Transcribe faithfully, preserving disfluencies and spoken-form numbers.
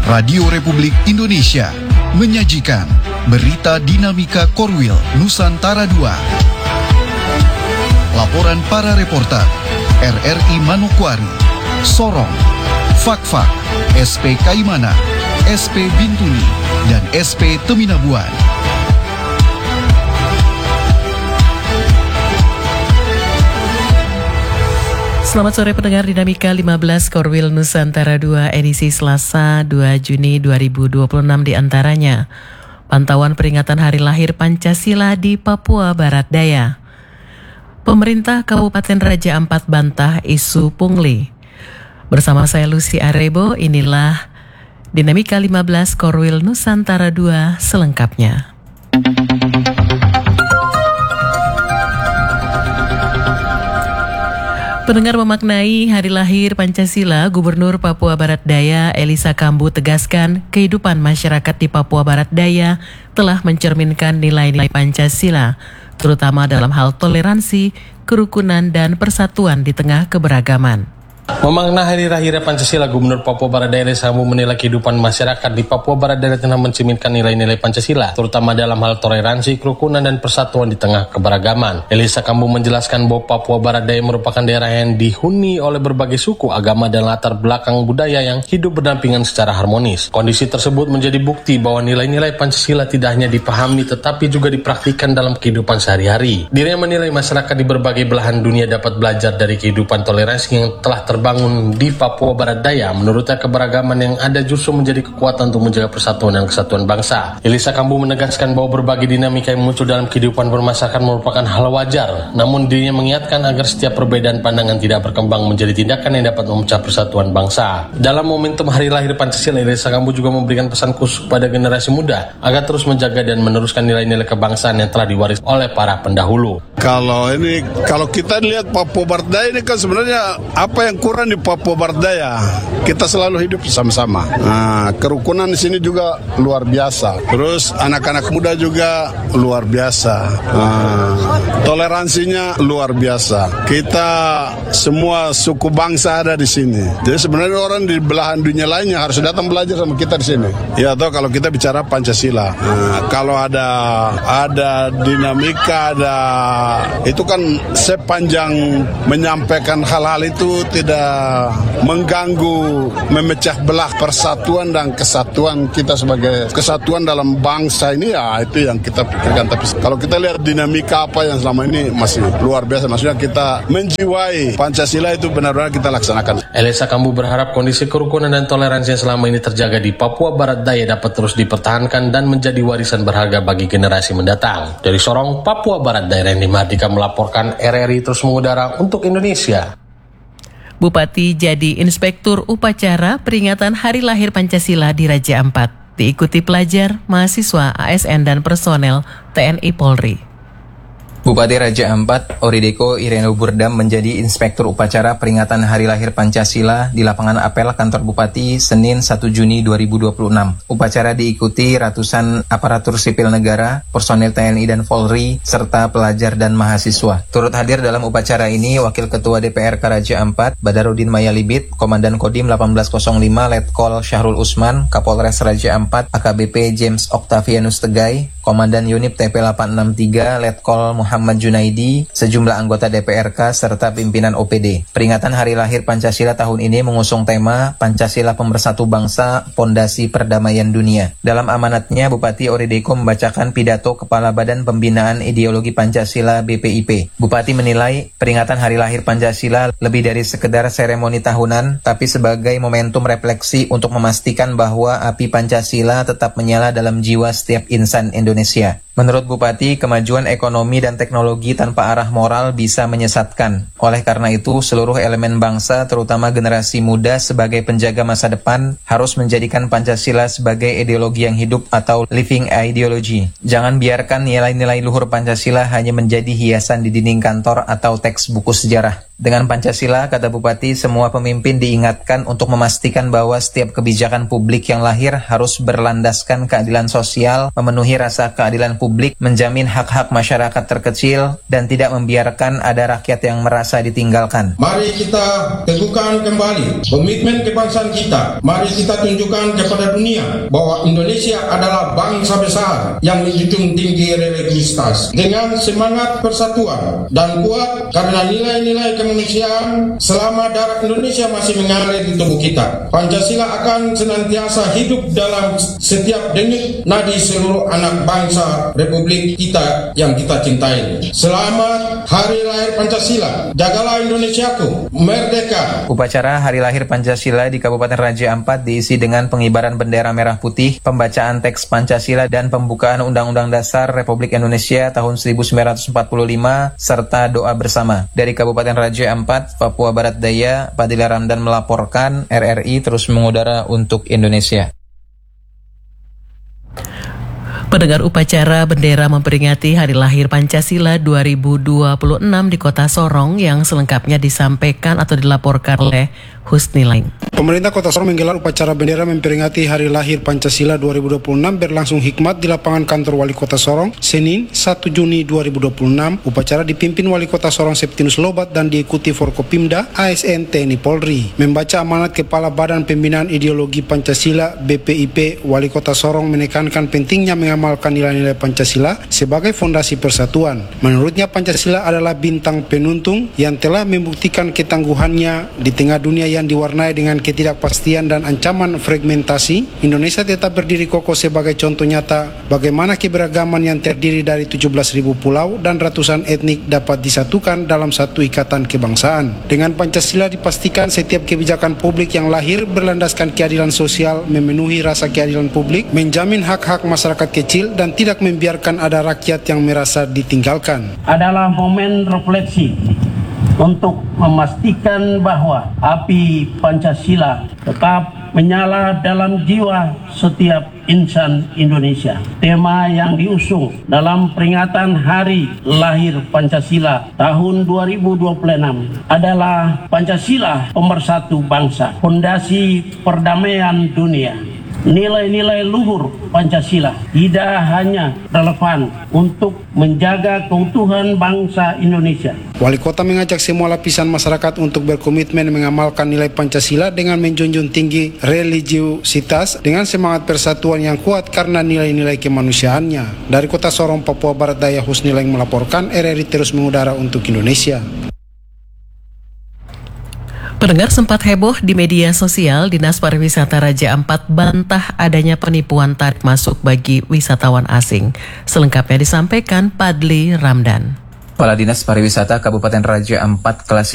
Radio Republik Indonesia menyajikan berita dinamika Korwil Nusantara dua. Laporan para reporter R R I Manokwari, Sorong, Fakfak, S P Kaimana, S P Bintuni, dan S P Teminabuan. Selamat sore pendengar Dinamika lima belas Korwil Nusantara dua edisi Selasa dua Juni dua ribu dua puluh enam diantaranya. Pantauan peringatan Hari Lahir Pancasila di Papua Barat Daya. Pemerintah Kabupaten Raja Ampat bantah isu pungli. Bersama saya Lucy Arebo, inilah Dinamika lima belas Korwil Nusantara dua selengkapnya. Pendengar memaknai Hari Lahir Pancasila, Gubernur Papua Barat Daya Elisa Kambu tegaskan kehidupan masyarakat di Papua Barat Daya telah mencerminkan nilai-nilai Pancasila, terutama dalam hal toleransi, kerukunan, dan persatuan di tengah keberagaman. Memaknai Hari Lahir Pancasila, Gubernur Papua Barat Daya Elisa Kambu menilai kehidupan masyarakat di Papua Barat Daya telah mencerminkan nilai-nilai Pancasila, terutama dalam hal toleransi, kerukunan, dan persatuan di tengah keberagaman. Elisa Kambu menjelaskan bahwa Papua Barat Daya merupakan daerah yang dihuni oleh berbagai suku, agama, dan latar belakang budaya yang hidup berdampingan secara harmonis. Kondisi tersebut menjadi bukti bahwa nilai-nilai Pancasila tidak hanya dipahami tetapi juga dipraktikkan dalam kehidupan sehari-hari. Dirinya menilai masyarakat di berbagai belahan dunia dapat belajar dari kehidupan toleransi yang telah terbangun bangun di Papua Barat Daya. Menurutnya keberagaman yang ada justru menjadi kekuatan untuk menjaga persatuan dan kesatuan bangsa. Elisa Kambu menegaskan bahwa berbagai dinamika yang muncul dalam kehidupan bermasyarakat merupakan hal wajar. Namun dirinya mengingatkan agar setiap perbedaan pandangan tidak berkembang menjadi tindakan yang dapat memecah persatuan bangsa. Dalam momentum Hari Lahir Pancasila, Elisa Kambu juga memberikan pesan khusus pada generasi muda agar terus menjaga dan meneruskan nilai-nilai kebangsaan yang telah diwaris oleh para pendahulu. Kalau ini, kalau kita lihat Papua Barat Daya ini kan sebenarnya apa yang kurang di Papua Barat Daya, kita selalu hidup sama-sama. Nah, kerukunan di sini juga luar biasa. Terus anak-anak muda juga luar biasa. Nah, toleransinya luar biasa. Kita semua suku bangsa ada di sini. Jadi sebenarnya orang di belahan dunia lainnya harus datang belajar sama kita di sini. Ya, atau kalau kita bicara Pancasila, nah, kalau ada ada dinamika, ada itu kan sepanjang menyampaikan hal-hal itu tidak mengganggu, memecah belah persatuan dan kesatuan kita sebagai kesatuan dalam bangsa ini, ya itu yang kita pikirkan. Tapi kalau kita lihat dinamika apa yang selama ini masih luar biasa, maksudnya kita menjiwai Pancasila itu benar-benar kita laksanakan. Elisa Kambu berharap kondisi kerukunan dan toleransi yang selama ini terjaga di Papua Barat Daya dapat terus dipertahankan dan menjadi warisan berharga bagi generasi mendatang. Dari Sorong, Papua Barat Daya, Randy Mardika melaporkan. R R I terus mengudara untuk Indonesia. Bupati jadi inspektur upacara peringatan Hari Lahir Pancasila di Raja Ampat. Diikuti pelajar, mahasiswa, A S N, dan personel T N I Polri. Bupati Raja Ampat, Orideko Ireno Burdam menjadi inspektur upacara peringatan Hari Lahir Pancasila di lapangan apel kantor Bupati Senin satu Juni dua ribu dua puluh enam. Upacara diikuti ratusan aparatur sipil negara, personel T N I dan Polri, serta pelajar dan mahasiswa. Turut hadir dalam upacara ini Wakil Ketua D P R K Raja Ampat, Badarudin Mayalibit, Komandan Kodim delapan belas nol lima Letkol Syahrul Usman, Kapolres Raja Ampat, A K B P James Octavianus Tegai, Komandan Unit T P delapan enam tiga Letkol Muhammad Junaidi, sejumlah anggota D P R K, serta pimpinan O P D. Peringatan Hari Lahir Pancasila tahun ini mengusung tema Pancasila Pemersatu Bangsa, Pondasi Perdamaian Dunia. Dalam amanatnya, Bupati Orideko membacakan pidato Kepala Badan Pembinaan Ideologi Pancasila B P I P. Bupati menilai peringatan Hari Lahir Pancasila lebih dari sekedar seremoni tahunan, tapi sebagai momentum refleksi untuk memastikan bahwa api Pancasila tetap menyala dalam jiwa setiap insan Indonesia. Menurut Bupati, kemajuan ekonomi dan teknologi tanpa arah moral bisa menyesatkan. Oleh karena itu, seluruh elemen bangsa, terutama generasi muda sebagai penjaga masa depan, harus menjadikan Pancasila sebagai ideologi yang hidup atau living ideology. Jangan biarkan nilai-nilai luhur Pancasila hanya menjadi hiasan di dinding kantor atau teks buku sejarah. Dengan Pancasila, kata Bupati, semua pemimpin diingatkan untuk memastikan bahwa setiap kebijakan publik yang lahir harus berlandaskan keadilan sosial, memenuhi rasa rasa keadilan publik, menjamin hak-hak masyarakat terkecil, dan tidak membiarkan ada rakyat yang merasa ditinggalkan. Mari kita teguhkan kembali komitmen kebangsaan kita. Mari kita tunjukkan kepada dunia bahwa Indonesia adalah bangsa besar yang menjunjung tinggi religiusitas dengan semangat persatuan dan kuat karena nilai-nilai kemanusiaan. Selama darah Indonesia masih mengalir di tubuh kita, Pancasila akan senantiasa hidup dalam setiap denyut nadi seluruh anak bangsa Republik kita yang kita cintai. Selamat Hari Lahir Pancasila. Jagalah Indonesiaku, merdeka. Upacara Hari Lahir Pancasila di Kabupaten Raja Ampat diisi dengan pengibaran bendera merah putih, pembacaan teks Pancasila dan pembukaan Undang-Undang Dasar Republik Indonesia tahun seribu sembilan ratus empat puluh lima serta doa bersama. Dari Kabupaten Raja Ampat, Papua Barat Daya, Padilla Ramdan melaporkan. R R I terus mengudara untuk Indonesia. Pendengar, upacara bendera memperingati Hari Lahir Pancasila dua ribu dua puluh enam di Kota Sorong yang selengkapnya disampaikan atau dilaporkan oleh Husni Laing. Pemerintah Kota Sorong menggelar upacara bendera memperingati Hari Lahir Pancasila dua ribu dua puluh enam berlangsung hikmat di lapangan kantor Wali Kota Sorong, Senin satu Juni dua ribu dua puluh enam. Upacara dipimpin Wali Kota Sorong Septinus Lobat dan diikuti Forkopimda, A S N, T N I Polri. Membaca amanat Kepala Badan Pembinaan Ideologi Pancasila B P I P, Wali Kota Sorong menekankan pentingnya mengamalkan nilai-nilai Pancasila sebagai fondasi persatuan. Menurutnya Pancasila adalah bintang penuntung yang telah membuktikan ketangguhannya di tengah dunia yang diwarnai dengan ketidakpastian dan ancaman fragmentasi. Indonesia tetap berdiri kokoh sebagai contoh nyata bagaimana keberagaman yang terdiri dari tujuh belas ribu pulau dan ratusan etnik dapat disatukan dalam satu ikatan kebangsaan. Dengan Pancasila dipastikan setiap kebijakan publik yang lahir berlandaskan keadilan sosial, memenuhi rasa keadilan publik, menjamin hak-hak masyarakat kecil dan tidak membiarkan ada rakyat yang merasa ditinggalkan. Adalah momen refleksi untuk memastikan bahwa api Pancasila tetap menyala dalam jiwa setiap insan Indonesia. Tema yang diusung dalam peringatan Hari Lahir Pancasila tahun dua ribu dua puluh enam adalah Pancasila pemersatu bangsa, fondasi perdamaian dunia. Nilai-nilai luhur Pancasila tidak hanya relevan untuk menjaga keutuhan bangsa Indonesia. Wali Kota mengajak semua lapisan masyarakat untuk berkomitmen mengamalkan nilai Pancasila dengan menjunjung tinggi religiusitas dengan semangat persatuan yang kuat karena nilai-nilai kemanusiaannya. Dari Kota Sorong, Papua Barat Daya, Husni Laing melaporkan. R R I terus mengudara untuk Indonesia. Pendengar, sempat heboh di media sosial, Dinas Pariwisata Raja Ampat bantah adanya penipuan tarif masuk bagi wisatawan asing. Selengkapnya disampaikan Padilla Ramdan. Kepala Dinas Pariwisata Kabupaten Raja Ampat kelas